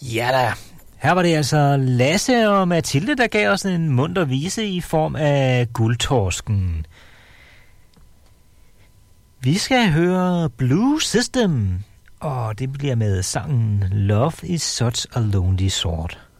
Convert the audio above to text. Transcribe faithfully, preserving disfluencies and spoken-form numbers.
Ja da. Her var det altså Lasse og Mathilde, der gav os en munter vise i form af Guldtorsken. Vi skal høre Blue System, og det bliver med sangen Love is Such a Lonely Sort.